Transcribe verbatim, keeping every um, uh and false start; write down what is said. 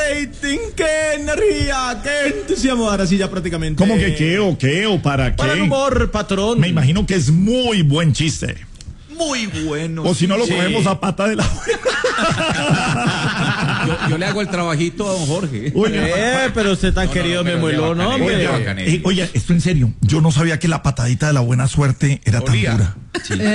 rating, qué energía, qué entusiasmo. Ahora sí ya prácticamente. ¿Cómo que qué o qué o para qué? Para el humor, patrón. Me imagino que es muy buen chiste. Muy bueno. O si no lo sí. cogemos a pata de la yo, yo le hago el trabajito a don Jorge. Oye, eh, pero usted tan no, querido no, me muelo, ¿no? Oye, Hombre. eh, oye, esto en serio. Yo no sabía que la patadita de la buena suerte era Olía. tan dura. Sí.